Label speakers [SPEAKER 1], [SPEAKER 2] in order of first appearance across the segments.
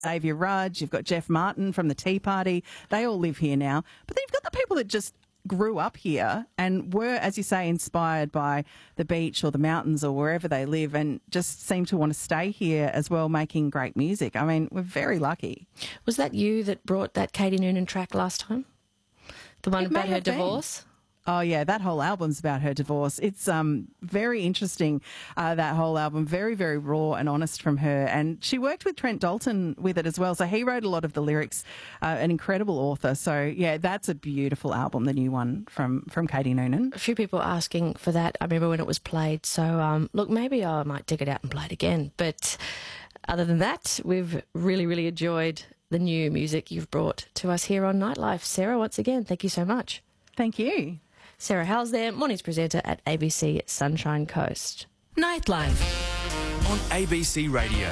[SPEAKER 1] Xavier Rudge, you've got Jeff Martin from the Tea Party. They all live here now. But then you've got the people that just grew up here and were, as you say, inspired by the beach or the mountains or wherever they live and just seem to want to stay here as well, making great music. I mean, we're very lucky.
[SPEAKER 2] Was that you that brought that Katie Noonan track last time? The one about her divorce?
[SPEAKER 1] Oh, yeah, that whole album's about her divorce. It's very interesting, that whole album, very, very raw and honest from her. And she worked with Trent Dalton with it as well. So he wrote a lot of the lyrics, an incredible author. So, yeah, that's a beautiful album, the new one from Katie Noonan.
[SPEAKER 2] A few people asking for that. I remember when it was played. So, look, maybe I might dig it out and play it again. But other than that, we've really, really enjoyed the new music you've brought to us here on Nightlife. Sarah, once again, thank you so much.
[SPEAKER 1] Thank you.
[SPEAKER 2] Sarah Howells there, mornings presenter at ABC Sunshine Coast.
[SPEAKER 3] Nightlife on ABC Radio.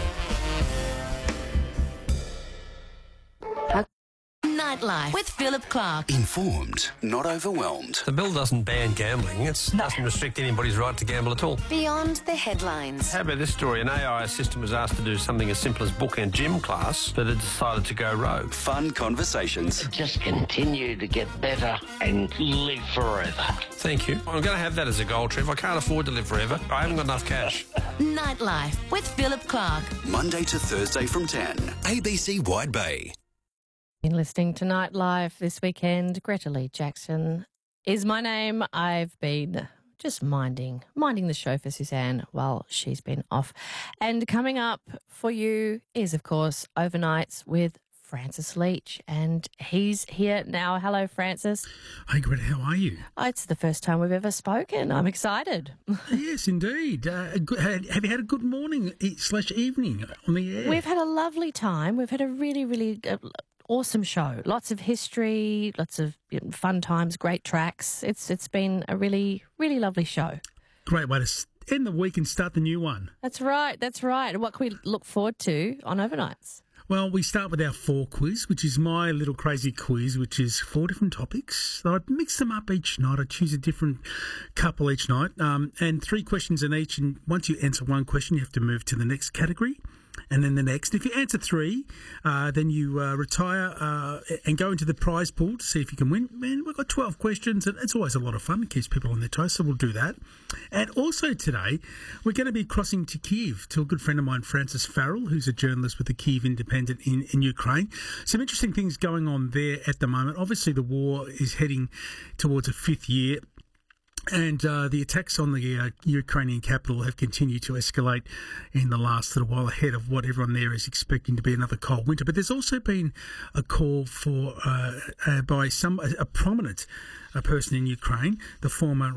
[SPEAKER 3] Nightlife with Philip Clark.
[SPEAKER 4] Informed, not overwhelmed.
[SPEAKER 5] The bill doesn't ban gambling. It doesn't restrict anybody's right to gamble at all.
[SPEAKER 3] Beyond the headlines.
[SPEAKER 5] How about this story? An AI assistant was asked to do something as simple as book a gym class, but it decided to go rogue.
[SPEAKER 4] Fun conversations.
[SPEAKER 6] Just continue to get better and live forever.
[SPEAKER 5] Thank you. I'm going to have that as a goal, Trev. I can't afford to live forever. I haven't got enough cash.
[SPEAKER 3] Nightlife with Philip Clark.
[SPEAKER 4] Monday to Thursday from 10. ABC Wide Bay.
[SPEAKER 2] Been listening to Nightlife this weekend. Greta Lee Jackson is my name. I've been just minding the show for Suzanne while she's been off. And coming up for you is, of course, Overnights with Francis Leach, and he's here now. Hello, Francis.
[SPEAKER 7] Hey, Greta, how are you?
[SPEAKER 2] It's the first time we've ever spoken. I'm excited.
[SPEAKER 7] Yes, indeed. Have you had a good morning / evening on the air?
[SPEAKER 2] We've had a lovely time. We've had a really, really awesome show. Lots of history, lots of fun times, great tracks. It's been a really, really lovely show.
[SPEAKER 7] Great way to end the week and start the new one.
[SPEAKER 2] That's right. And what can we look forward to on Overnights?
[SPEAKER 7] Well, we start with our 4 quiz, which is my little crazy quiz, which is 4 different topics. I mix them up each night. I choose a different couple each night, and 3 questions in each. And once you answer one question, you have to move to the next category. And then the next. If you answer 3, then you retire and go into the prize pool to see if you can win. Man, we've got 12 questions, and it's always a lot of fun. It keeps people on their toes, so we'll do that. And also today, we're going to be crossing to Kiev to a good friend of mine, Francis Farrell, who's a journalist with the Kiev Independent in Ukraine. Some interesting things going on there at the moment. Obviously, the war is heading towards a 5th year. And the attacks on the Ukrainian capital have continued to escalate in the last little while, ahead of what everyone there is expecting to be another cold winter. But there's also been a call for by a prominent person in Ukraine, the former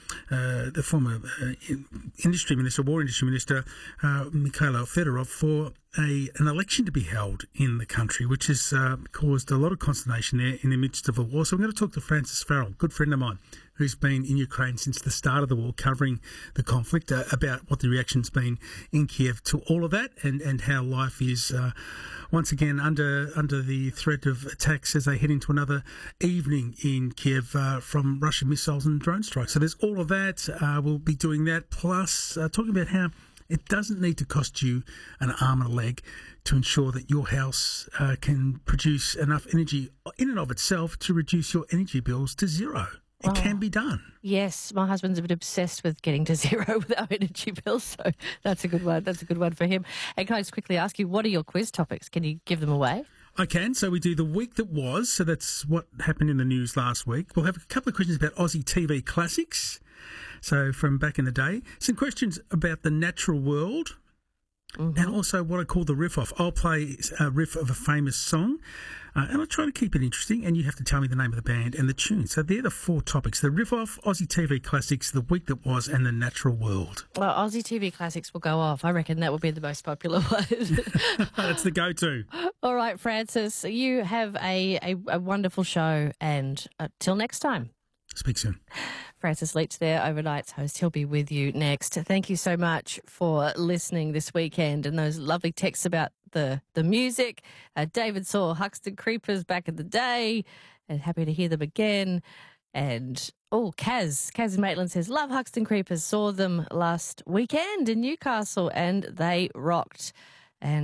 [SPEAKER 7] industry minister, war industry minister, Mikhailo Fedorov, for an election to be held in the country, which has caused a lot of consternation there in the midst of a war. So I'm going to talk to Francis Farrell, good friend of mine, who's been in Ukraine since the start of the war, covering the conflict, about what the reaction's been in Kiev to all of that, and how life is once again under the threat of attacks as they head into another evening in Kiev from Russian missiles and drone strikes. So there's all of that. We'll be doing that, plus talking about how it doesn't need to cost you an arm and a leg to ensure that your house can produce enough energy in and of itself to reduce your energy bills to zero. It can be done.
[SPEAKER 2] Yes, my husband's a bit obsessed with getting to zero with our energy bills, so that's a good one. That's a good one for him. And can I just quickly ask you, what are your quiz topics? Can you give them away?
[SPEAKER 7] I can. So we do the week that was. So that's what happened in the news last week. We'll have a couple of questions about Aussie TV classics. So from back in the day. Some questions about the natural world. Mm-hmm. And also what I call the riff-off. I'll play a riff of a famous song, and I'll try to keep it interesting, and you have to tell me the name of the band and the tune. So they're the 4 topics: the riff-off, Aussie TV classics, the week that was, and the natural world.
[SPEAKER 2] Well, Aussie TV classics will go off. I reckon that will be the most popular one.
[SPEAKER 7] That's the go-to.
[SPEAKER 2] All right, Francis, you have a wonderful show, and till next time.
[SPEAKER 7] Speak soon.
[SPEAKER 2] Francis Leach there, Overnight's host. He'll be with you next. Thank you so much for listening this weekend and those lovely texts about the music. David saw Huxton Creepers back in the day and happy to hear them again. And, Kaz in Maitland says, love Huxton Creepers. Saw them last weekend in Newcastle and they rocked. And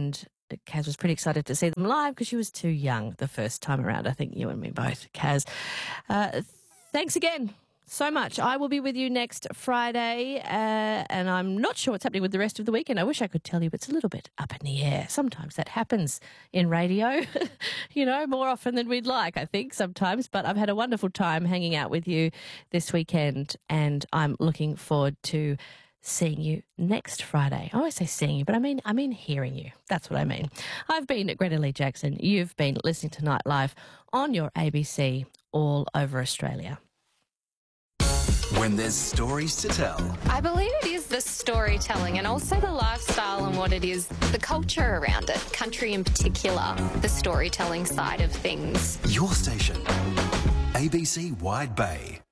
[SPEAKER 2] Kaz was pretty excited to see them live because she was too young the first time around. I think you and me both, Kaz. Thanks again so much. I will be with you next Friday, and I'm not sure what's happening with the rest of the weekend. I wish I could tell you, but it's a little bit up in the air. Sometimes that happens in radio, more often than we'd like, I think, sometimes. But I've had a wonderful time hanging out with you this weekend, and I'm looking forward to seeing you next Friday. I always say seeing you, but I mean hearing you. That's what I mean. I've been Greta Lee Jackson. You've been listening to Nightlife on your ABC all over Australia.
[SPEAKER 4] When there's stories to tell.
[SPEAKER 8] I believe it is the storytelling and also the lifestyle and what it is, the culture around it, country in particular, the storytelling side of things.
[SPEAKER 4] Your station, ABC Wide Bay.